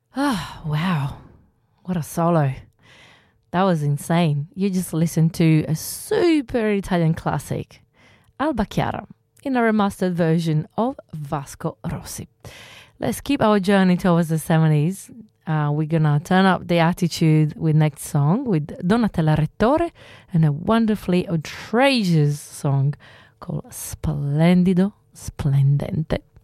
Ah, wow. What a solo. That was insane. You just listened to a super Italian classic, Alba Chiara, in a remastered version of Vasco Rossi. Let's keep our journey towards the 70s. We're gonna turn up the attitude with next song with Donatella Rettore and a wonderfully outrageous song called Splendido Splendente.